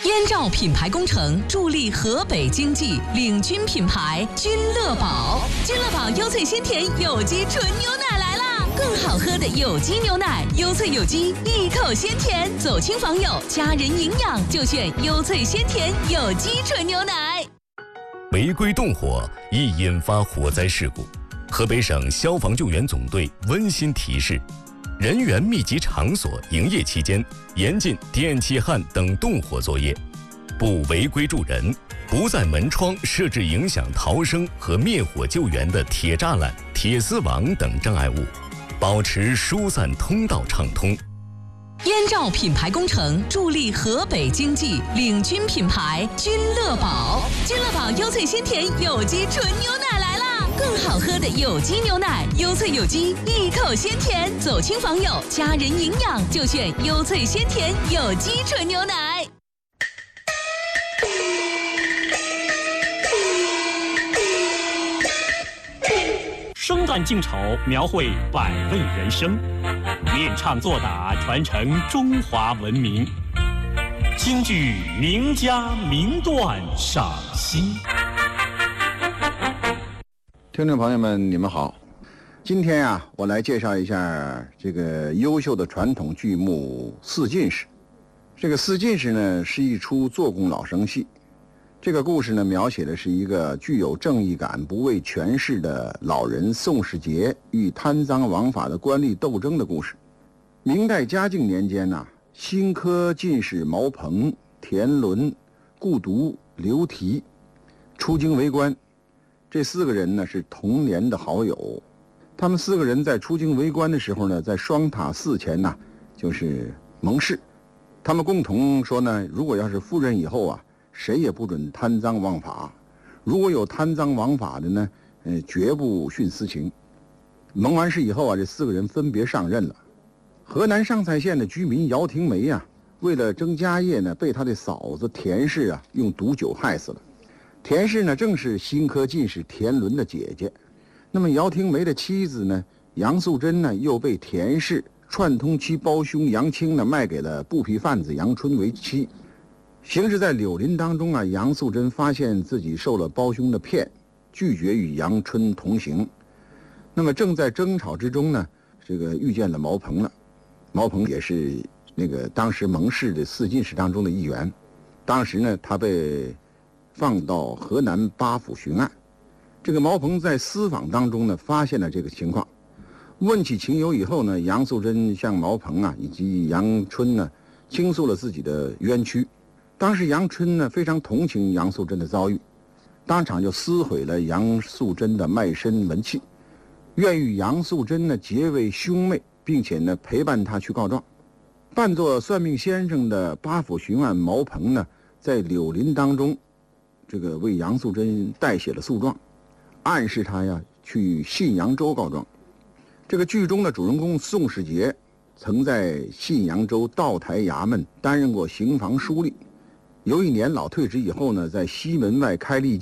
燕赵品牌工程助力河北经济，领军品牌君乐宝。君乐宝优萃鲜甜有机纯牛奶来啦！更好喝的有机牛奶，优萃有机，一口鲜甜，走亲访友，家人营养就选优萃鲜甜有机纯牛奶。 违规动火易引发火灾事故，河北省消防救援总队温馨提示：人员密集场所营业期间，严禁电气焊等动火作业，不违规助人，不在门窗设置影响逃生和灭火救援的铁栅栏、铁丝网等障碍物，保持疏散通道畅通。 燕赵品牌工程助力河北经济，领军品牌君乐宝。君乐宝优萃鲜甜有机纯牛奶来啦！更好喝的有机牛奶，优萃有机，一口鲜甜，走亲访友，家人营养就选优萃鲜甜有机纯牛奶。 生旦净丑，描绘百味人生；练唱作打，传承中华文明。京剧名家名段赏析。 听众朋友们，你们好。今天啊，我来介绍一下这个优秀的传统剧目《四进士》。这个《四进士》呢，是一出做工老生戏。这个故事呢，描写的是一个具有正义感、不畏权势的老人宋世杰与贪赃枉法的官吏斗争的故事。明代嘉靖年间呢，新科进士毛鹏、田伦、顾独、刘提出京为官。这4个人呢是童年的好友，他们4个人在出京为官的时候呢，在双塔寺前呢就是盟誓。他们共同说呢，如果要是赴任以后啊，谁也不准贪赃枉法，如果有贪赃枉法的呢，绝不徇私情。盟完誓以后啊，这4个人分别上任了。河南上蔡县的居民姚廷梅啊，为了争家业呢，被他的嫂子田氏啊用毒酒害死了。田氏呢，正是新科进士田伦的姐姐。那么姚廷梅的妻子呢，杨素贞呢，又被田氏串通其胞兄杨清呢，卖给了布匹贩子杨春为妻。行驶在柳林当中啊，杨素贞发现自己受了胞兄的骗，拒绝与杨春同行。那么正在争吵之中呢，这个遇见了毛鹏了。毛鹏也是那个当时盟誓的4进士当中的一员。当时呢，他被放到河南八府巡案。这个毛鹏在私访当中呢，发现了这个情况，问起情由以后呢，杨素贞向毛鹏啊以及杨春呢倾诉了自己的冤屈。当时杨春呢非常同情杨素贞的遭遇，当场就撕毁了杨素贞的卖身文契，愿与杨素贞呢结为兄妹，并且呢陪伴她去告状。扮作算命先生的八府巡案毛鹏呢，在柳林当中，这个为杨素贞代写了诉状，暗示他呀去信阳州告状。这个剧中的主人公宋世杰曾在信阳州道台衙门担任过刑房书吏。有一年老退职以后呢，在西门外开立